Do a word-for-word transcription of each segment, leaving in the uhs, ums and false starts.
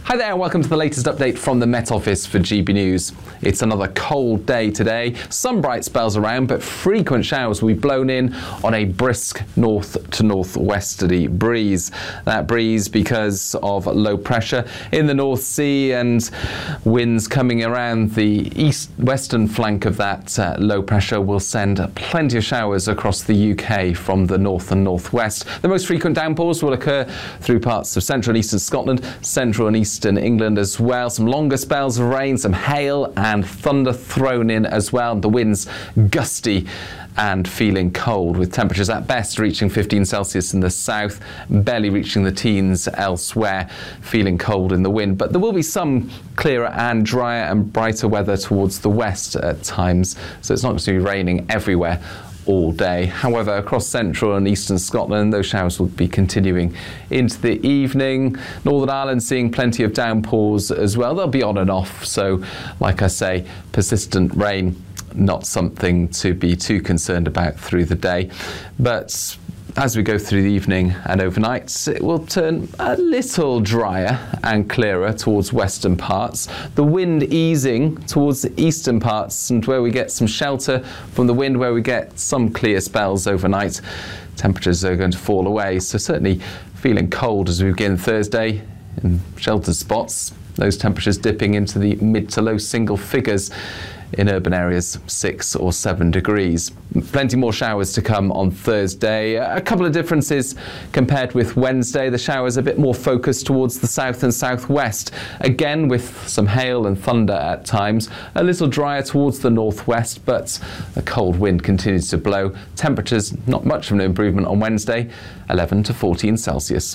Hi there, and welcome to the latest update from the Met Office for G B News. It's another cold day today. Some bright spells around, but frequent showers will be blown in on a brisk north to northwesterly breeze. That breeze because of low pressure in the North Sea and winds coming around the east western flank of that uh, low pressure will send plenty of showers across the U K from the north and northwest. The most frequent downpours will occur through parts of central and eastern Scotland, central and eastern England as well. Some longer spells of rain, some hail and thunder thrown in as well. The winds gusty and feeling cold, with temperatures at best reaching fifteen Celsius in the south, barely reaching the teens elsewhere, feeling cold in the wind. But there will be some clearer and drier and brighter weather towards the west at times, so it's not going to be raining everywhere all day. However, across central and eastern Scotland, those showers will be continuing into the evening. Northern Ireland seeing plenty of downpours as well. They'll be on and off, so like I say, persistent rain, not something to be too concerned about through the day. But as we go through the evening and overnight, it will turn a little drier and clearer towards western parts. The wind easing towards the eastern parts, and where we get some shelter from the wind, where we get some clear spells overnight, temperatures are going to fall away. So certainly feeling cold as we begin Thursday in sheltered spots. Those temperatures dipping into the mid to low single figures. In urban areas, six or seven degrees. Plenty more showers to come on Thursday. A couple of differences compared with Wednesday. The showers a bit more focused towards the south and southwest. Again, with some hail and thunder at times. A little drier towards the northwest, but the cold wind continues to blow. Temperatures, not much of an improvement on Wednesday, eleven to fourteen Celsius.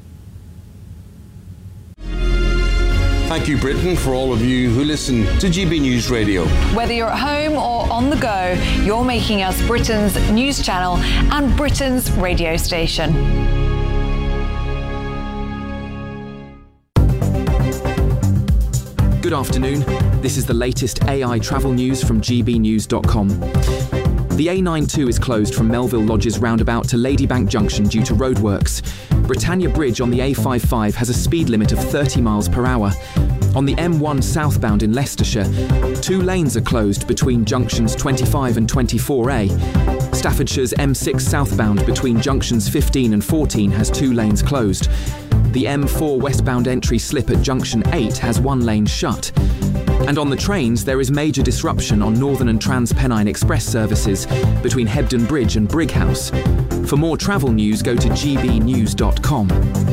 Thank you, Britain, for all of you who listen to G B News Radio. Whether you're at home or on the go, you're making us Britain's news channel and Britain's radio station. Good afternoon. This is the latest A I travel news from G B news dot com. The A ninety-two is closed from Melville Lodges roundabout to Ladybank Junction due to roadworks. Britannia Bridge on the A fifty-five has a speed limit of thirty miles per hour. On the M one southbound in Leicestershire, two lanes are closed between junctions twenty-five and twenty-four A. Staffordshire's M six southbound between junctions fifteen and fourteen has two lanes closed. The M four westbound entry slip at junction eight has one lane shut. And on the trains, there is major disruption on Northern and Trans-Pennine Express services between Hebden Bridge and Brighouse. For more travel news, go to G B news dot com.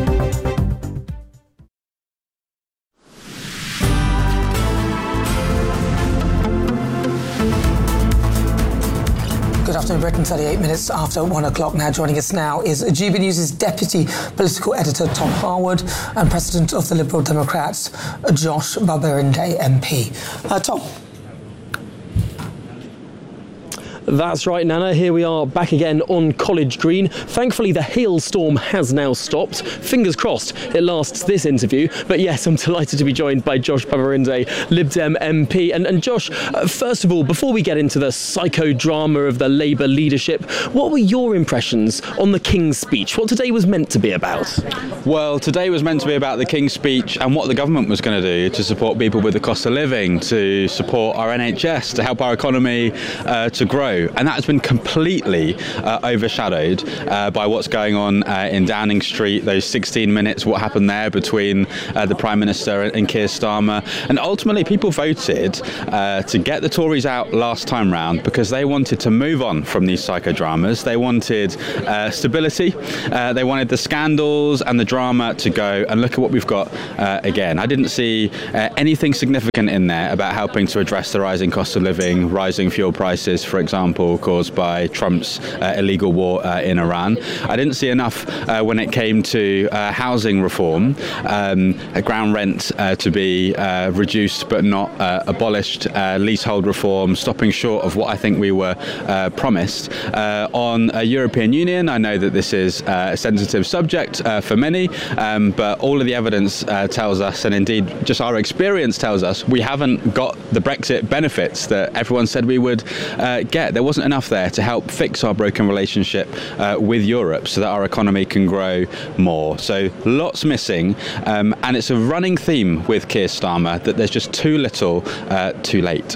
Good afternoon, Britain. thirty-eight minutes after one o'clock now. Joining us now is G B News' Deputy Political Editor Tom Harwood and President of the Liberal Democrats, Josh Babarinde M P. Uh, Tom. That's right, Nana. Here we are back again on College Green. Thankfully, the hailstorm has now stopped. Fingers crossed it lasts this interview. But yes, I'm delighted to be joined by Josh Babarinde, Lib Dem M P. And, and Josh, uh, first of all, before we get into the psychodrama of the Labour leadership, what were your impressions on the King's speech? What today was meant to be about? Well, today was meant to be about the King's speech and what the government was going to do to support people with the cost of living, to support our N H S, to help our economy uh, to grow. And that has been completely uh, overshadowed uh, by what's going on uh, in Downing Street, those sixteen minutes, what happened there between uh, the Prime Minister and Keir Starmer. And ultimately, people voted uh, to get the Tories out last time round because they wanted to move on from these psychodramas. They wanted uh, stability. Uh, they wanted the scandals and the drama to go. And look at what we've got uh, again. I didn't see uh, anything significant in there about helping to address the rising cost of living, rising fuel prices, for example, caused by Trump's uh, illegal war uh, in Iran. I didn't see enough uh, when it came to uh, housing reform, um, ground rent uh, to be uh, reduced but not uh, abolished, uh, leasehold reform, stopping short of what I think we were uh, promised. Uh, on a European Union, I know that this is uh, a sensitive subject uh, for many, um, but all of the evidence uh, tells us, and indeed just our experience tells us, we haven't got the Brexit benefits that everyone said we would uh, get. there wasn't enough there to help fix our broken relationship uh, with Europe so that our economy can grow more. So lots missing, um, and it's a running theme with Keir Starmer that there's just too little, uh, too late.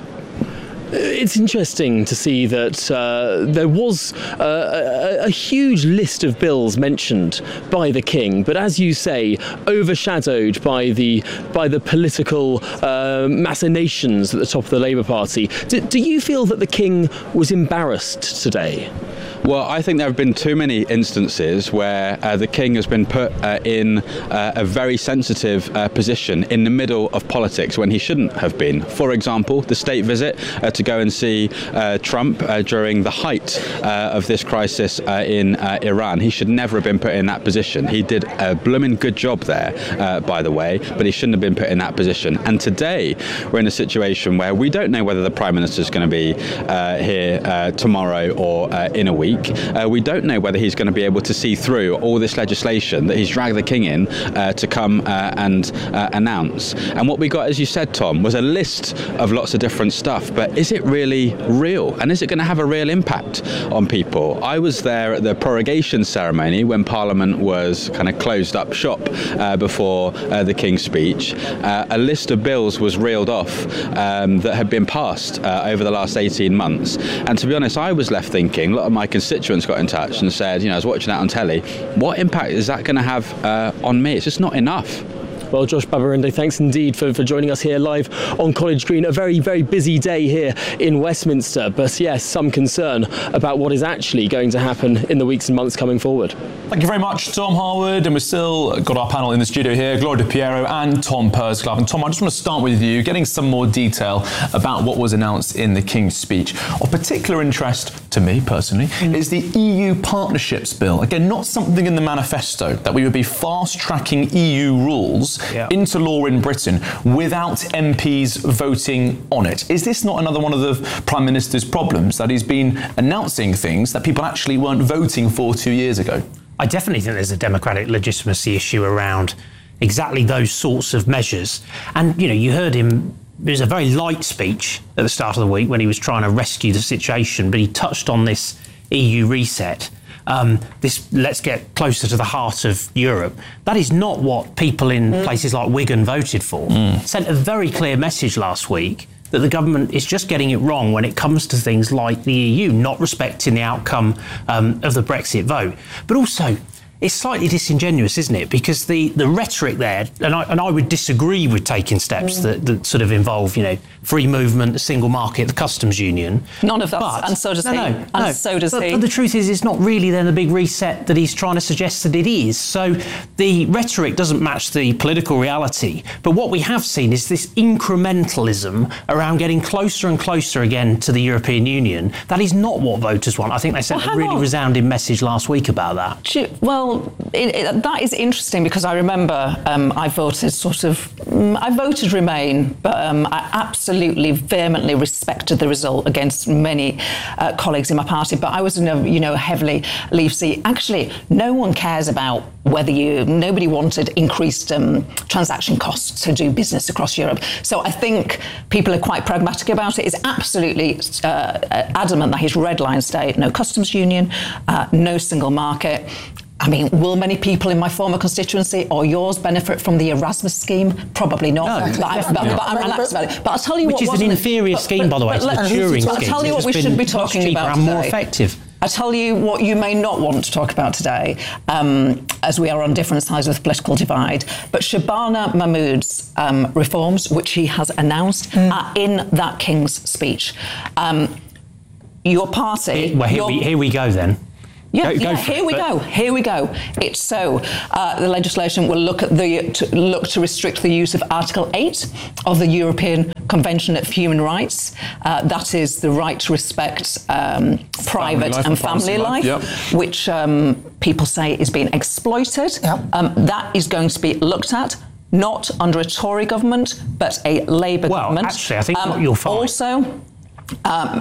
It's interesting to see that uh, there was uh, a, a huge list of bills mentioned by the King, but as you say, overshadowed by the by the political uh, machinations at the top of the Labour Party. Do, do you feel that the King was embarrassed today? Well, I think there have been too many instances where uh, the King has been put uh, in uh, a very sensitive uh, position in the middle of politics when he shouldn't have been. For example, the state visit uh, to go and see uh, Trump uh, during the height uh, of this crisis uh, in uh, Iran. He should never have been put in that position. He did a blooming good job there, uh, by the way, but he shouldn't have been put in that position. And today, we're in a situation where we don't know whether the Prime Minister is going to be uh, here uh, tomorrow or uh, in a week. Uh, we don't know whether he's going to be able to see through all this legislation that he's dragged the King in uh, to come uh, and uh, announce. And what we got, as you said, Tom, was a list of lots of different stuff. But is it really real? And is it going to have a real impact on people? I was there at the prorogation ceremony when Parliament was kind of closed up shop uh, before uh, the King's speech. Uh, a list of bills was reeled off um, that had been passed uh, over the last eighteen months. And to be honest, I was left thinking, a lot of my constituents got in touch and said, you know, I was watching that on telly, what impact is that going to have uh, on me? It's just not enough. Well, Josh Babarinde, thanks indeed for, for joining us here live on College Green. A very, very busy day here in Westminster, but yes, some concern about what is actually going to happen in the weeks and months coming forward. Thank you very much, Tom Harwood, and we've still got our panel in the studio here, Gloria De Piero and Tom Pursglove. And Tom, I just want to start with you, getting some more detail about what was announced in the King's speech. Of particular interest to me personally mm. is the E U Partnerships Bill. Again, not something in the manifesto that we would be fast-tracking E U rules Yeah. into law in Britain without M Ps voting on it. Is this not another one of the Prime Minister's problems, that he's been announcing things that people actually weren't voting for two years ago? I definitely think there's a democratic legitimacy issue around exactly those sorts of measures. And, you know, you heard him, it was a very light speech at the start of the week when he was trying to rescue the situation, but he touched on this E U reset. Um, this let's get closer to the heart of Europe. That is not what people in mm. places like Wigan voted for. Mm. Sent a very clear message last week that the government is just getting it wrong when it comes to things like the E U, not respecting the outcome um, of the Brexit vote. But also, it's slightly disingenuous, isn't it? Because the, the rhetoric there, and I, and I would disagree with taking steps mm. that, that sort of involve, you know, free movement, the single market, the customs union. None of that, but, and so does no, he. no, and no. so does but, he. But the truth is, it's not really then the big reset that he's trying to suggest that it is. So the rhetoric doesn't match the political reality. But what we have seen is this incrementalism around getting closer and closer again to the European Union. That is not what voters want. I think they sent well, a really on. resounding message last week about that. Well, it, it, that is interesting because I remember um, I voted sort of, um, I voted Remain, but um, I absolutely vehemently respected the result against many uh, colleagues in my party. But I was in a, you know, heavily Leave seat. Actually, no one cares about whether you, nobody wanted increased um, transaction costs to do business across Europe. So I think people are quite pragmatic about it. It's absolutely uh, adamant that his red lines stay: no customs union, uh, no single market. I mean, will many people in my former constituency or yours benefit from the Erasmus scheme? Probably not. No, but, I, but, but I'm relaxed about it. But I'll tell you Which what... Which is an inferior but, scheme, by the way. It's the Turing scheme. I'll tell you what we should be talking about and today. more effective. I tell you what you may not want to talk about today, um, as we are on different sides of the political divide. But Shabana Mahmood's um, reforms, which he has announced, mm. are in that King's speech. Um, your party... Well, here, your, we, here we go then. Yeah, go, go yeah here it, we go. Here we go. It's so uh, the legislation will look at the to look to restrict the use of Article eight of the European Convention of Human Rights. Uh, that is the right to respect um, private family and family life, life yep. which um, people say is being exploited. Yep. Um, that is going to be looked at. Not under a Tory government, but a Labour well, government. Well, actually, I think um, you'll find. Also, um,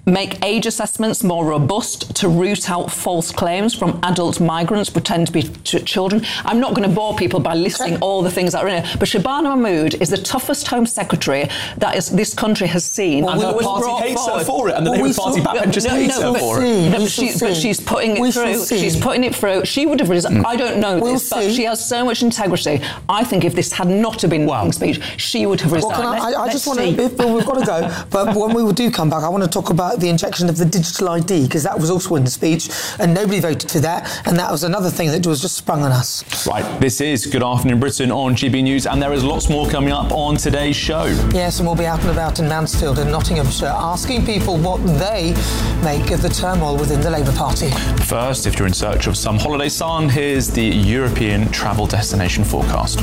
make age assessments more robust to root out false claims from adult migrants pretend to be ch- children. I'm not going to bore people by listing all the things that are in it, but Shabana Mahmood is the toughest Home Secretary that is, this country has seen. Well, and her party hates her for it, and the Labour Party backbenchers no, hate no, her but, for it. No, but, she, but she's putting it we through. She's putting it through. She would have resigned. Mm. I don't know we'll this, see. but she has so much integrity. I think if this had not have been wow. the King's Speech, she would have resigned. Well, I, I, I just want see. to, if, we've got to go, but when we do come back, I want to talk about the injection of the digital I D, because that was also in the speech, and nobody voted for that, and that was another thing that was just sprung on us. Right, this is Good Afternoon Britain on G B News, and there is lots more coming up on today's show. Yes, and we'll be out and about in Mansfield and Nottinghamshire, asking people what they make of the turmoil within the Labour Party. First, if you're in search of some holiday sun, here's the European travel destination forecast.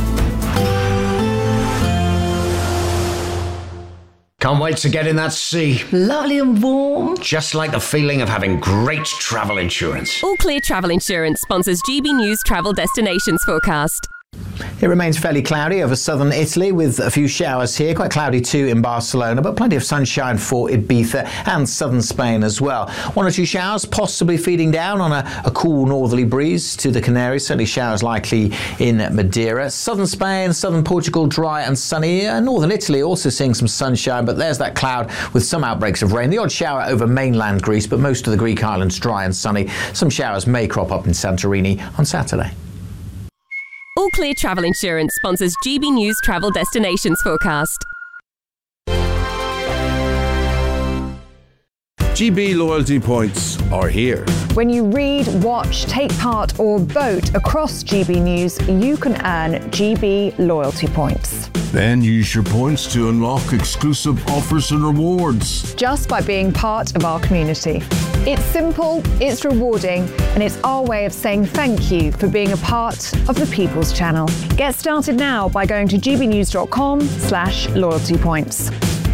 Can't wait to get in that sea. Lovely and warm. Just like the feeling of having great travel insurance. All Clear Travel Insurance sponsors G B News Travel Destinations Forecast. It remains fairly cloudy over southern Italy with a few showers here, quite cloudy too in Barcelona, but plenty of sunshine for Ibiza and southern Spain as well. One or two showers possibly feeding down on a, a cool northerly breeze to the Canaries, certainly showers likely in Madeira. Southern Spain, southern Portugal dry and sunny. Uh, northern Italy also seeing some sunshine, but there's that cloud with some outbreaks of rain. The odd shower over mainland Greece, but most of the Greek islands dry and sunny. Some showers may crop up in Santorini on Saturday. All Clear Travel Insurance sponsors G B News Travel Destinations Forecast. G B loyalty points are here. When you read, watch, take part or vote across G B News, you can earn G B loyalty points. Then use your points to unlock exclusive offers and rewards. Just by being part of our community. It's simple, it's rewarding, and it's our way of saying thank you for being a part of the People's Channel. Get started now by going to gbnews.com slash loyalty points.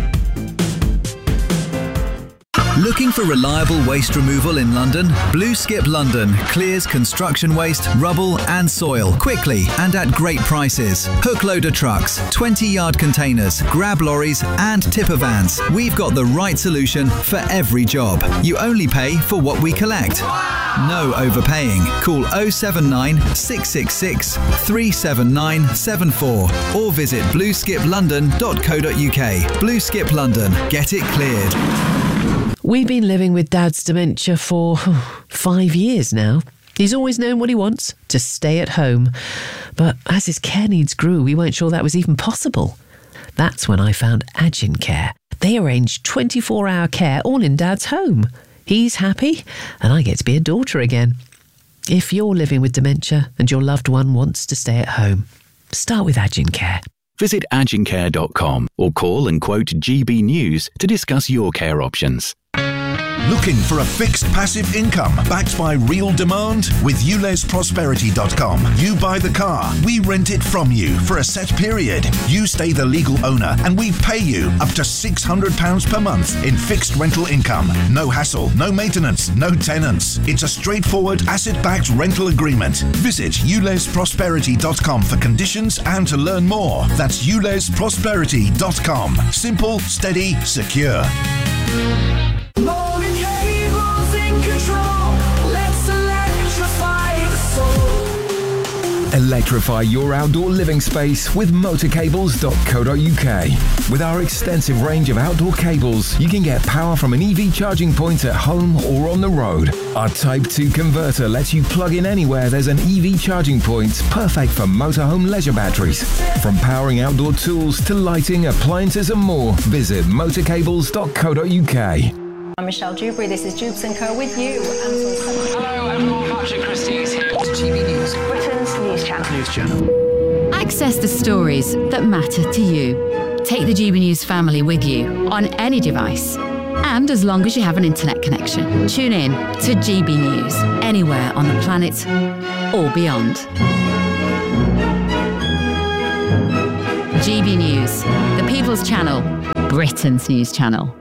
Looking for reliable waste removal in London? Blue Skip London clears construction waste, rubble and soil quickly and at great prices. Hook loader trucks, twenty yard containers, grab lorries and tipper vans. We've got the right solution for every job. You only pay for what we collect. No overpaying. Call oh seven nine, six six six, three seven nine seven four or visit blue skip london dot co dot uk. Blue Skip London. Get it cleared. We've been living with Dad's dementia for oh, five years now. He's always known what he wants, to stay at home. But as his care needs grew, we weren't sure that was even possible. That's when I found Agin Care. They arrange twenty-four hour care all in Dad's home. He's happy, and I get to be a daughter again. If you're living with dementia and your loved one wants to stay at home, start with Agin Care. Visit agin care dot com or call and quote G B News to discuss your care options. Looking for a fixed passive income backed by real demand? With u les prosperity dot com, you buy the car, we rent it from you for a set period. You stay the legal owner and we pay you up to six hundred pounds per month in fixed rental income. No hassle, no maintenance, no tenants. It's a straightforward asset-backed rental agreement. Visit u les prosperity dot com for conditions and to learn more. That's u les prosperity dot com. Simple, steady, secure. Electrify your outdoor living space with motor cables dot co dot uk. With our extensive range of outdoor cables, you can get power from an E V charging point at home or on the road. Our Type two converter lets you plug in anywhere there's an E V charging point, perfect for motorhome leisure batteries. From powering outdoor tools to lighting, appliances and more, visit motor cables dot co dot uk. I'm Michelle Dewberry, this is Jubes and Co with you. Hello everyone, Patrick Christie is here to G B News, Britain's news channel. News channel. Access the stories that matter to you. Take the G B News family with you on any device. And as long as you have an internet connection, tune in to G B News anywhere on the planet or beyond. G B News, the People's Channel, Britain's news channel.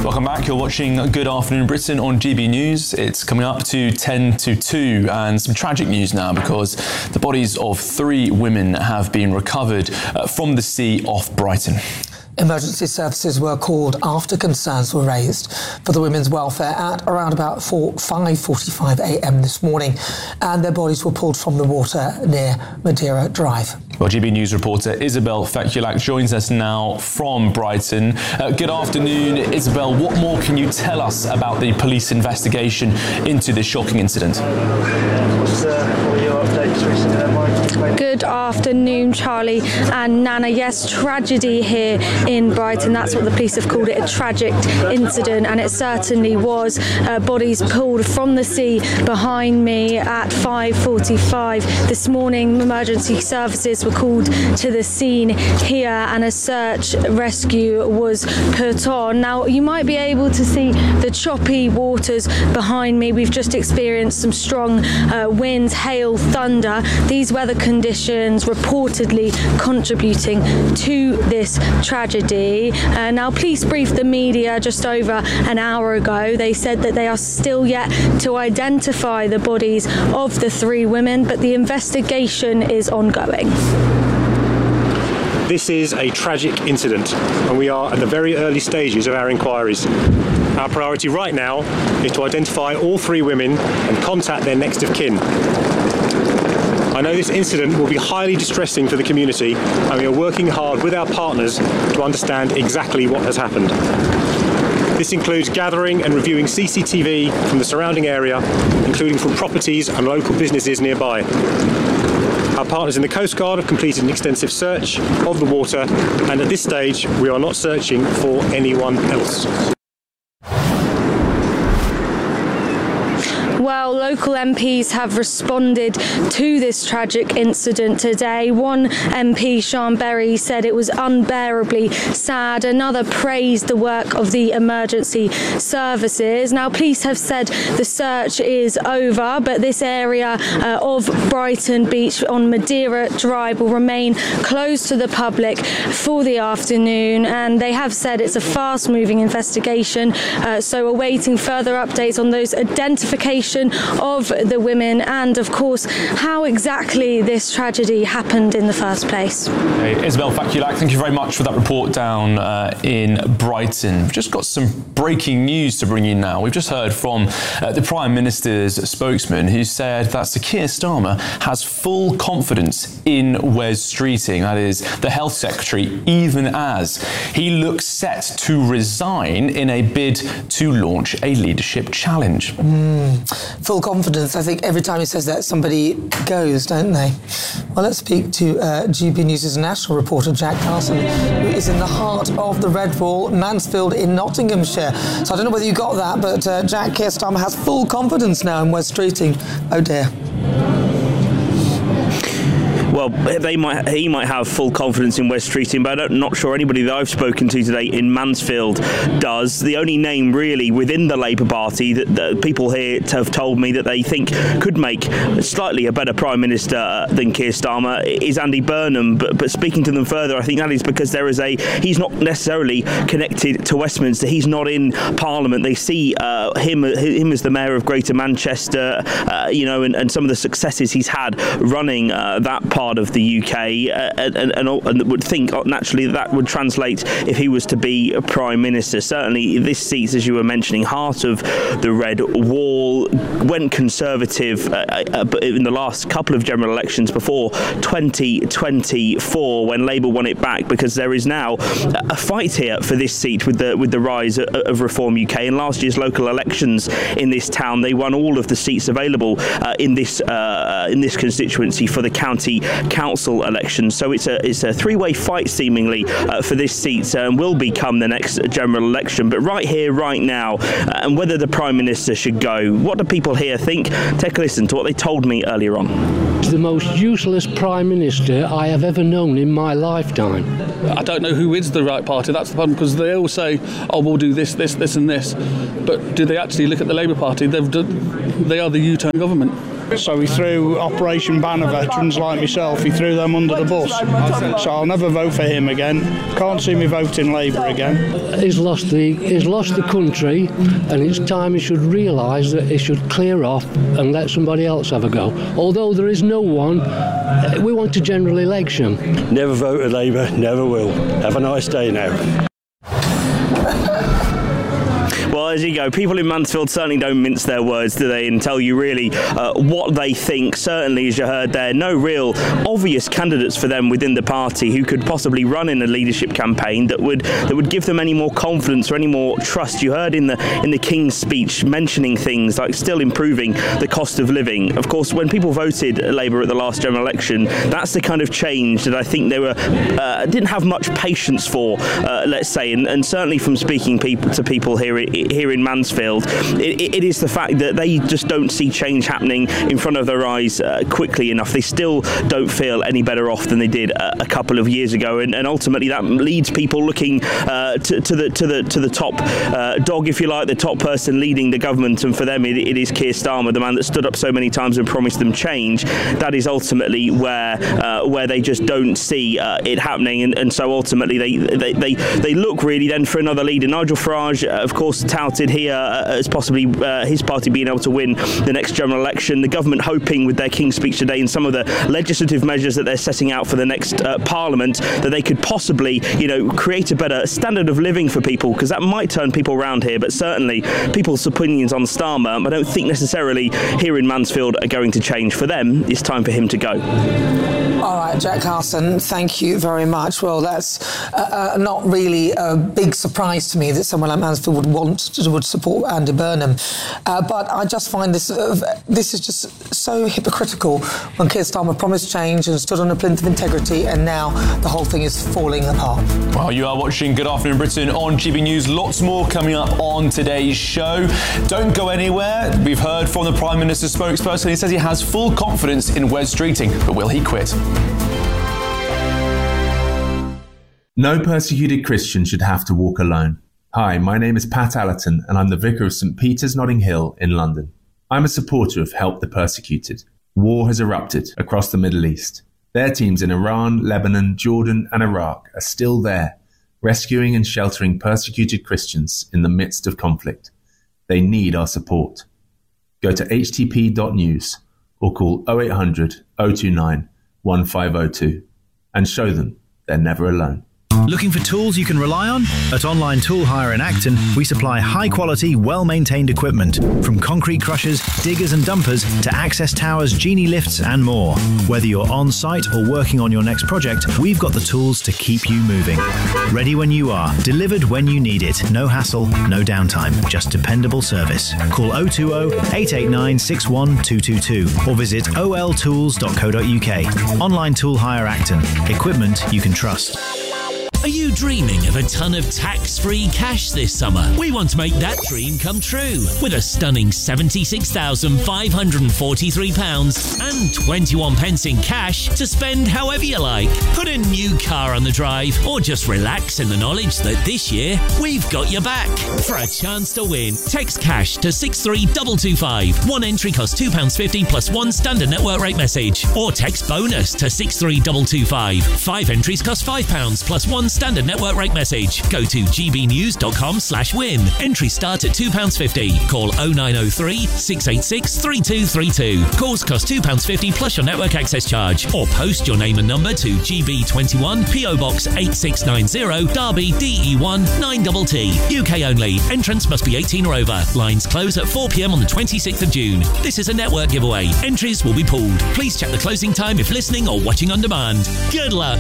Welcome back. You're watching Good Afternoon Britain on G B News. It's coming up to ten to two, and some tragic news now because the bodies of three women have been recovered uh, from the sea off Brighton. Emergency services were called after concerns were raised for the women's welfare at around about five forty-five a m this morning, and their bodies were pulled from the water near Madeira Drive. Well, G B News reporter Isabel Feculak joins us now from Brighton. Uh, good afternoon, Isabel. What more can you tell us about the police investigation into this shocking incident? What's uh, all your updates recently? Good afternoon, Charlie and Nana. Yes, tragedy here in Brighton. That's what the police have called it, a tragic incident, and it certainly was. Uh, bodies pulled from the sea behind me at five forty-five this morning. Emergency services were called to the scene here and a search rescue was put on. Now, you might be able to see the choppy waters behind me. We've just experienced some strong uh, winds, hail, thunder. These weather conditions reportedly contributing to this tragedy. Uh, now, police briefed the media just over an hour ago. They said that they are still yet to identify the bodies of the three women, but the investigation is ongoing. This is a tragic incident, and we are at the very early stages of our inquiries. Our priority right now is to identify all three women and contact their next of kin. I know this incident will be highly distressing for the community, and we are working hard with our partners to understand exactly what has happened. This includes gathering and reviewing C C T V from the surrounding area, including from properties and local businesses nearby. Our partners in the Coast Guard have completed an extensive search of the water, and at this stage we are not searching for anyone else. Well, local M Ps have responded to this tragic incident today. One M P, Sian Berry, said it was unbearably sad. Another praised the work of the emergency services. Now, police have said the search is over, but this area uh, of Brighton Beach on Madeira Drive will remain closed to the public for the afternoon, and they have said it's a fast-moving investigation, uh, so awaiting further updates on those identifications of the women and, of course, how exactly this tragedy happened in the first place. Hey, Isabel Feculak, thank you very much for that report down uh, in Brighton. We've just got some breaking news to bring you now. We've just heard from uh, the Prime Minister's spokesman, who said that Sir Keir Starmer has full confidence in Wes Streeting, that is, the Health Secretary, even as he looks set to resign in a bid to launch a leadership challenge. Mm. Full confidence. I think every time he says that, somebody goes, don't they? Well, let's speak to uh, G B News' national reporter, Jack Carson, who is in the heart of the Red Wall, Mansfield in Nottinghamshire. So I don't know whether you got that, but uh, Jack Keir Starmer has full confidence now in Wes Streeting. Oh dear. Well, they might, he might have full confidence in Wes Streeting, but I'm not sure anybody that I've spoken to today in Mansfield does. The only name really within the Labour Party that, that people here have told me that they think could make slightly a better Prime Minister than Keir Starmer is Andy Burnham. But, but speaking to them further, I think that is because there is a he's not necessarily connected to Westminster. He's not in Parliament. They see uh, him him as the Mayor of Greater Manchester, uh, you know, and, and some of the successes he's had running uh, that part of the U K, uh, and, and, and would think naturally that would translate if he was to be a Prime Minister. Certainly this seat, as you were mentioning, heart of the Red Wall, went Conservative uh, uh, in the last couple of general elections before twenty twenty-four when Labour won it back, because there is now a fight here for this seat with the with the rise of, of Reform U K. In last year's local elections in this town, they won all of the seats available uh, in this uh, in this constituency for the county council elections. So it's a it's a three-way fight seemingly uh, for this seat, and um, will become the next general election. But right here, right now, uh, and whether the Prime Minister should go, what do people here think? Take a listen to what they told me earlier on. The most useless Prime Minister I have ever known in my lifetime. I don't know who is the right party. That's the problem, because they all say, "Oh, we'll do this, this, this, and this," but do they actually look at the Labour Party? They've done, they are the U-turn government. So he threw Operation Banner veterans like myself, he threw them under the bus. So I'll never vote for him again. Can't see me voting Labour again. He's lost the he's lost the country, and it's time he should realise that he should clear off and let somebody else have a go. Although there is no one, we want a general election. Never voted Labour, never will. Have a nice day now. Well, as you go, people in Mansfield certainly don't mince their words, do they, and tell you really uh, what they think. Certainly, as you heard there, no real obvious candidates for them within the party who could possibly run in a leadership campaign that would that would give them any more confidence or any more trust. You heard in the in the King's speech mentioning things like still improving the cost of living. Of course, when people voted Labour at the last general election, that's the kind of change that I think they were uh, didn't have much patience for, uh, let's say, and, and certainly from speaking people to people here. It, here in Mansfield, it, it is the fact that they just don't see change happening in front of their eyes uh, quickly enough. They still don't feel any better off than they did a, a couple of years ago, and, and ultimately that leads people looking uh, to, to the to the to the top uh, dog, if you like, the top person leading the government. And for them, it, it is Keir Starmer, the man that stood up so many times and promised them change. That is ultimately where uh, where they just don't see uh, it happening, and, and so ultimately they, they they they look really then for another leader. Nigel Farage, uh, of course, touted here uh, as possibly uh, his party being able to win the next general election. The government hoping with their King's speech today and some of the legislative measures that they're setting out for the next uh, Parliament that they could possibly, you know, create a better standard of living for people, because that might turn people around here. But certainly people's opinions on Starmer, I don't think necessarily here in Mansfield are going to change. For them, it's time for him to go. All right, Jack Carson, thank you very much. Well, that's uh, uh, not really a big surprise to me that someone like Mansfield would want to would support Andy Burnham. Uh, but I just find this uh, this is just so hypocritical when Keir Starmer promised change and stood on a plinth of integrity, and now the whole thing is falling apart. Well, you are watching Good Afternoon Britain on G B News. Lots more coming up on today's show. Don't go anywhere. We've heard from the Prime Minister's spokesperson. He says he has full confidence in Wes Streeting, but will he quit? No persecuted Christian should have to walk alone. Hi, my name is Pat Allerton, and I'm the Vicar of St Peter's Notting Hill in London. I'm a supporter of Help the Persecuted. War has erupted across the Middle East. Their teams in Iran, Lebanon, Jordan and Iraq are still there, rescuing and sheltering persecuted Christians in the midst of conflict. They need our support. Go to h t p dot news or call oh eight hundred, oh two nine, one five oh two and show them they're never alone. Looking for tools you can rely on? At Online Tool Hire in Acton, we supply high-quality, well-maintained equipment, from concrete crushers, diggers and dumpers to access towers, genie lifts and more. Whether you're on-site or working on your next project, we've got the tools to keep you moving. Ready when you are, delivered when you need it. No hassle, no downtime, just dependable service. Call oh two oh, eight eight nine, six one two two two or visit o l tools dot co dot u k. Online Tool Hire Acton. Equipment you can trust. Are you dreaming of a ton of tax-free cash this summer? We want to make that dream come true with a stunning seventy-six thousand five hundred forty-three pounds and twenty-one pence in cash to spend however you like. Put a new car on the drive or just relax in the knowledge that this year we've got your back. For a chance to win, text cash to six three two two five. One entry costs two pounds fifty plus one standard network rate message. Or text bonus to six three two two five. Five entries cost five pounds plus one standard network rate message. Go to g b news dot com slash win. Entries start at two pounds fifty. Call oh nine oh three, six eight six, three two three two. Calls cost two pounds fifty plus your network access charge. Or post your name and number to G B twenty-one, P O Box eight six nine zero, Derby, D E one nine T T. U K only. Entrance must be eighteen or over. Lines close at four p m on the twenty-sixth of June. This is a network giveaway. Entries will be pooled. Please check the closing time if listening or watching on demand. Good luck.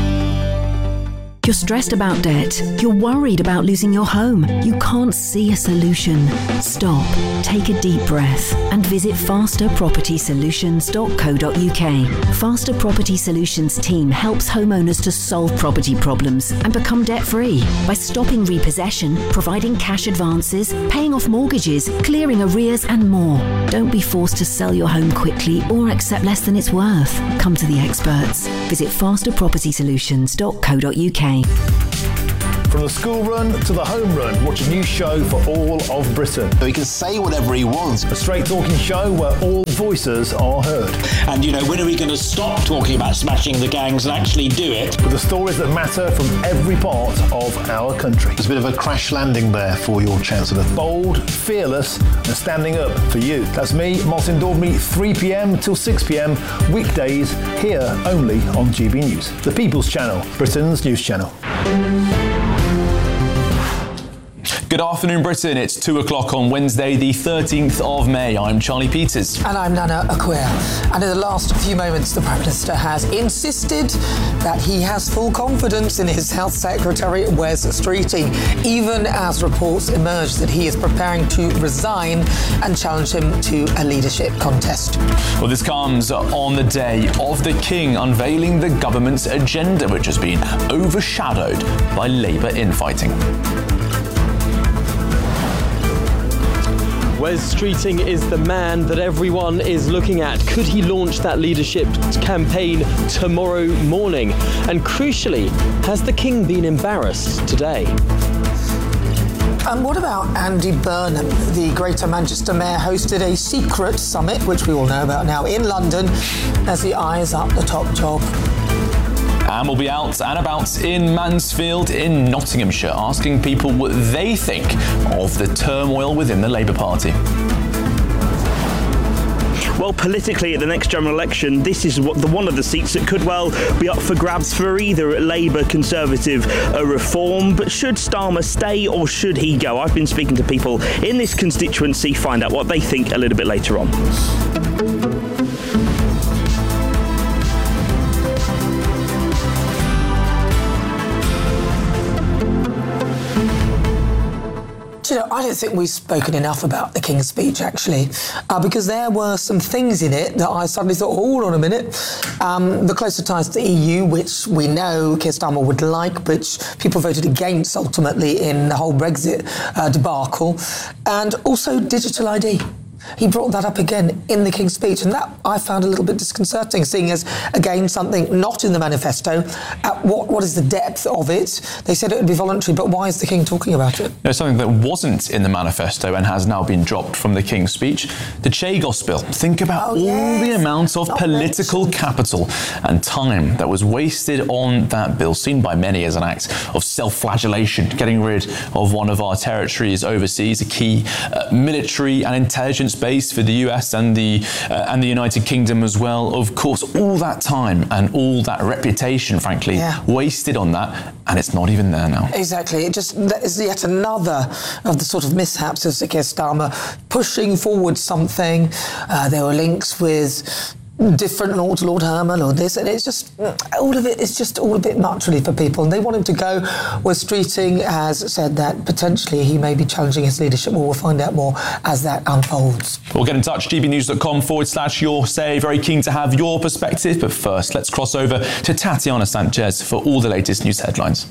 You're stressed about debt. You're worried about losing your home. You can't see a solution. Stop, take a deep breath and visit faster property solutions dot co dot u k. Faster Property Solutions team helps homeowners to solve property problems and become debt-free by stopping repossession, providing cash advances, paying off mortgages, clearing arrears and more. Don't be forced to sell your home quickly or accept less than it's worth. Come to the experts. Visit faster property solutions dot co dot u k. From the school run to the home run, watch a new show for all of Britain. So he can say whatever he wants. A straight talking show where all voices are heard. And, you know, when are we going to stop talking about smashing the gangs and actually do it? With the stories that matter from every part of our country. There's a bit of a crash landing there for your Chancellor. Bold, fearless and standing up for you. That's me, Martin Daubney, three p.m. till six p.m. weekdays here only on G B News. The People's Channel, Britain's news channel. Good afternoon, Britain. It's two o'clock on Wednesday, the thirteenth of May. I'm Charlie Peters. And I'm Nana Acquia. And in the last few moments, the Prime Minister has insisted that he has full confidence in his Health Secretary, Wes Streeting, even as reports emerge that he is preparing to resign and challenge him to a leadership contest. Well, this comes on the day of the King unveiling the government's agenda, which has been overshadowed by Labour infighting. Wes Streeting is the man that everyone is looking at. Could he launch that leadership campaign tomorrow morning? And crucially, has the King been embarrassed today? And what about Andy Burnham? The Greater Manchester Mayor hosted a secret summit, which we all know about now, in London, as he eyes up the top job. And we'll be out and about in Mansfield in Nottinghamshire, asking people what they think of the turmoil within the Labour Party. Well, politically, at the next general election, this is what the one of the seats that could well be up for grabs for either Labour, Conservative, a Reform. But should Starmer stay or should he go? I've been speaking to people in this constituency, find out what they think a little bit later on. You know, I don't think we've spoken enough about the King's speech, actually, uh, because there were some things in it that I suddenly thought, hold on a minute. Um, the closer ties to the E U, which we know Keir Starmer would like, which people voted against ultimately in the whole Brexit uh, debacle, and also digital I D. He brought that up again in the King's speech, and that I found a little bit disconcerting, seeing as, again, something not in the manifesto. Uh, what, what is the depth of it? They said it would be voluntary, but why is the King talking about it? There's something that wasn't in the manifesto and has now been dropped from the King's speech. The Chagos bill. Think about oh, all yes. the amounts of Not political mentioned. capital and time that was wasted on that bill, seen by many as an act of self-flagellation, getting rid of one of our territories overseas, a key uh, military and intelligence base for the U S and the uh, and the United Kingdom as well. Of course, all that time and all that reputation, frankly, yeah. wasted on that, and it's not even there now. Exactly. It just that is yet another of the sort of mishaps of Sir Keir Starmer pushing forward something. Uh, there were links with different Lord, Lord Herman or this, and it's just, all of it is just all a bit much really for people, and they want him to go. Where Streeting has said that potentially he may be challenging his leadership. Well, we'll find out more as that unfolds. We'll get in touch, gbnews.com forward slash your say. Very keen to have your perspective, but first, let's cross over to Tatiana Sanchez for all the latest news headlines.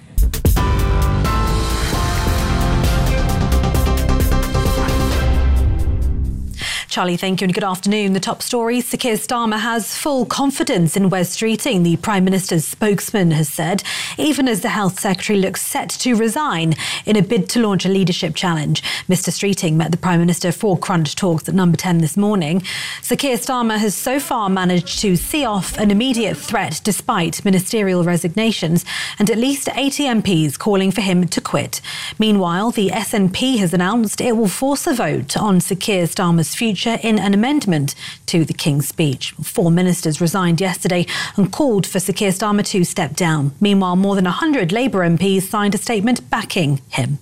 Charlie, thank you and good afternoon. The top story, Sir Keir Starmer has full confidence in Wes Streeting, the Prime Minister's spokesman has said, even as the Health Secretary looks set to resign in a bid to launch a leadership challenge. Mister Streeting met the Prime Minister for Crunch Talks at Number ten this morning. Sir Keir Starmer has so far managed to see off an immediate threat despite ministerial resignations and at least eighty M Ps calling for him to quit. Meanwhile, the S N P has announced it will force a vote on Sir Keir Starmer's future in an amendment to the King's speech. Four ministers resigned yesterday and called for Sir Keir Starmer to step down. Meanwhile, more than one hundred Labour M Ps signed a statement backing him.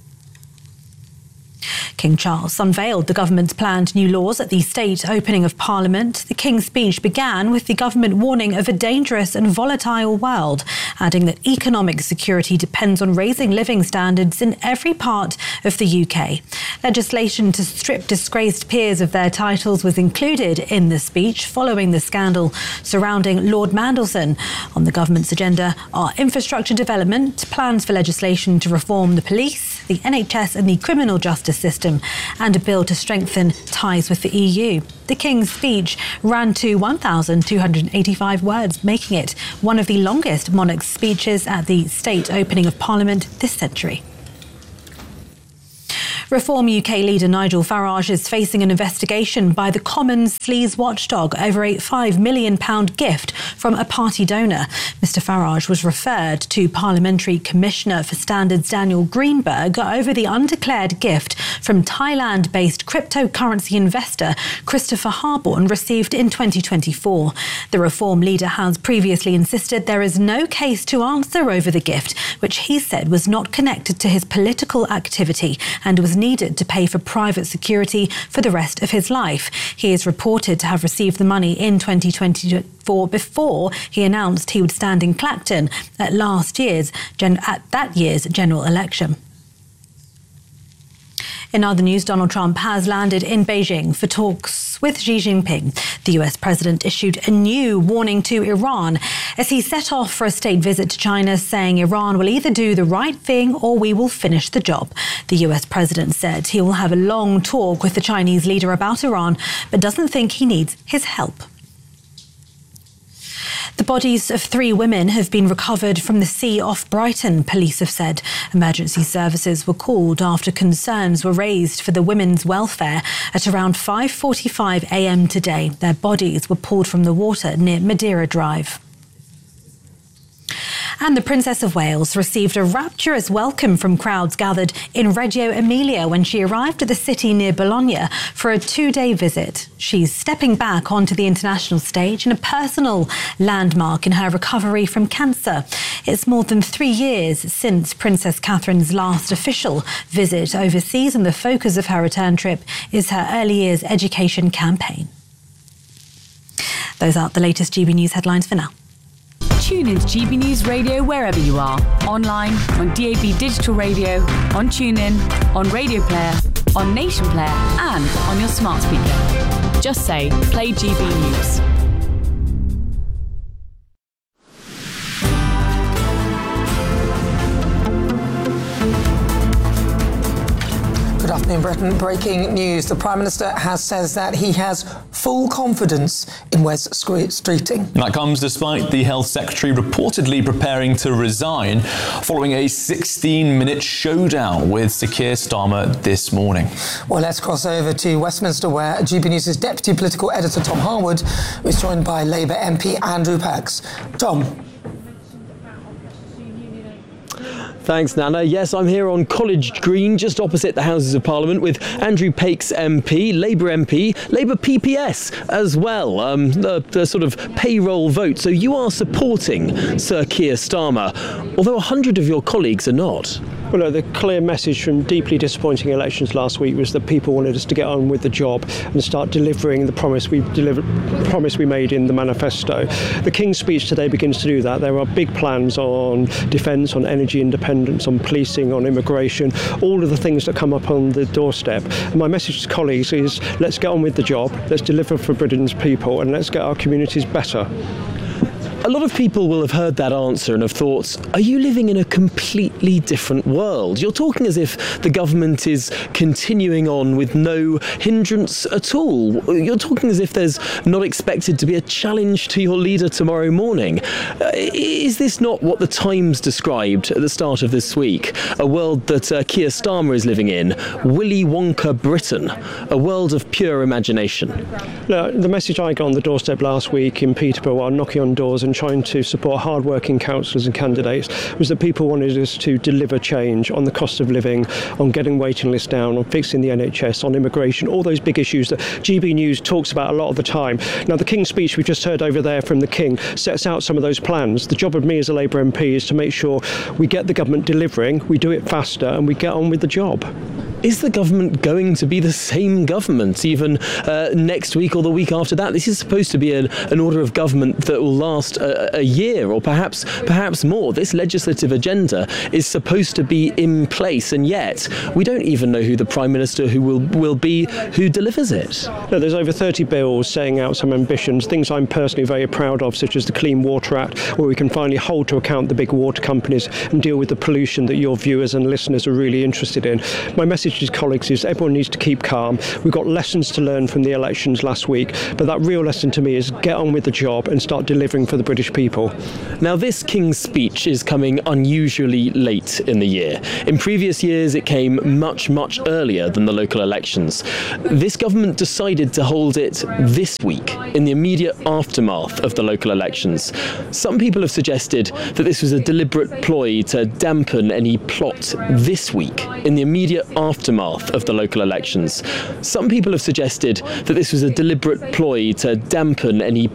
King Charles unveiled the government's planned new laws at the state opening of Parliament. The King's speech began with the government warning of a dangerous and volatile world, adding that economic security depends on raising living standards in every part of the U K. Legislation to strip disgraced peers of their titles was included in the speech following the scandal surrounding Lord Mandelson. On the government's agenda are infrastructure development, plans for legislation to reform the police, the N H S and the criminal justice system, and a bill to strengthen ties with the E U. The King's speech ran to one thousand two hundred eighty-five words, making it one of the longest monarch's speeches at the state opening of Parliament this century. Reform U K leader Nigel Farage is facing an investigation by the Commons sleaze watchdog over a five million pounds gift from a party donor. Mister Farage was referred to Parliamentary Commissioner for Standards Daniel Greenberg over the undeclared gift from Thailand-based cryptocurrency investor Christopher Harborne received in twenty twenty-four. The Reform leader has previously insisted there is no case to answer over the gift, which he said was not connected to his political activity and was needed to pay for private security for the rest of his life. He is reported to have received the money in twenty twenty-four before he announced he would stand in Clacton at last year's at that year's general election. In other news, Donald Trump has landed in Beijing for talks with Xi Jinping. The U S president issued a new warning to Iran as he set off for a state visit to China, saying Iran will either do the right thing or we will finish the job. The U S president said he will have a long talk with the Chinese leader about Iran, but doesn't think he needs his help. The bodies of three women have been recovered from the sea off Brighton, police have said. Emergency services were called after concerns were raised for the women's welfare at around five forty-five a m today. Their bodies were pulled from the water near Madeira Drive. And the Princess of Wales received a rapturous welcome from crowds gathered in Reggio Emilia when she arrived at the city near Bologna for a two-day visit. She's stepping back onto the international stage in a personal landmark in her recovery from cancer. It's more than three years since Princess Catherine's last official visit overseas, and the focus of her return trip is her early years education campaign. Those are the latest G B News headlines for now. Tune into G B News Radio wherever you are. Online, on D A B Digital Radio, on TuneIn, on Radio Player, on Nation Player, and on your smart speaker. Just say, play G B News. Good afternoon, Britain. Breaking news. The Prime Minister has says that he has full confidence in Wes Streeting. And that comes despite the Health Secretary reportedly preparing to resign following a sixteen-minute showdown with Sir Keir Starmer this morning. Well, let's cross over to Westminster, where G B News' Deputy Political Editor Tom Harwood is joined by Labour M P Andrew Packs. Tom. Thanks, Nana. Yes, I'm here on College Green, just opposite the Houses of Parliament, with Andrew Packs M P, Labour M P, Labour P P S as well, um, the, the sort of payroll vote. So you are supporting Sir Keir Starmer, although a hundred of your colleagues are not. Well, no, the clear message from deeply disappointing elections last week was that people wanted us to get on with the job and start delivering the promise we delivered, promise we made in the manifesto. The King's speech today begins to do that. There are big plans on defence, on energy independence, on policing, on immigration, all of the things that come up on the doorstep. And my message to colleagues is let's get on with the job, let's deliver for Britain's people, and let's get our communities better. A lot of people will have heard that answer and have thought, are you living in a completely different world? You're talking as if the government is continuing on with no hindrance at all. You're talking as if there's not expected to be a challenge to your leader tomorrow morning. Uh, is this not what the Times described at the start of this week? A world that uh, Keir Starmer is living in, Willy Wonka Britain, a world of pure imagination. No, the message I got on the doorstep last week in Peterborough while knocking on doors and trying to support hard-working councillors and candidates was that people wanted us to deliver change on the cost of living, on getting waiting lists down, on fixing the N H S, on immigration, all those big issues that G B News talks about a lot of the time. Now, the King's speech we just heard over there from the King sets out some of those plans. The job of me as a Labour M P is to make sure we get the government delivering, we do it faster, and we get on with the job. Is the government going to be the same government even uh, next week or the week after that? This is supposed to be an, an order of government that will last a, a year or perhaps perhaps more. This legislative agenda is supposed to be in place, and yet we don't even know who the Prime Minister who will, will be who delivers it. No, there's over thirty bills setting out some ambitions, things I'm personally very proud of, such as the Clean Water Act, where we can finally hold to account the big water companies and deal with the pollution that your viewers and listeners are really interested in. My message to colleagues is everyone needs to keep calm. We've got lessons to learn from the elections last week, but that real lesson to me is get on with the job and start delivering for the British people. Now, this King's Speech is coming unusually late in the year. In previous years, it came much, much earlier than the local elections. This government decided to hold it this week, in the immediate aftermath of the local elections. Some people have suggested that this was a deliberate ploy to dampen any plot this week, in the immediate aftermath of the local elections. Some people have suggested that this was a deliberate ploy to dampen any